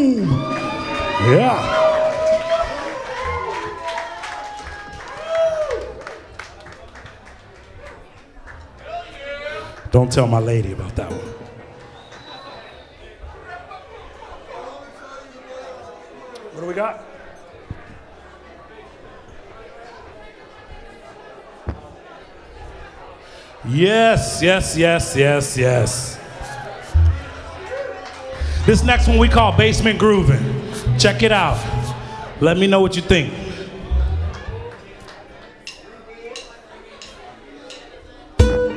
Boom! Yeah. Don't tell my lady about that one. What do we got? Yes, yes, yes, yes, yes. This next one we call Basement Groovin'. Check it out. Let me know what you think.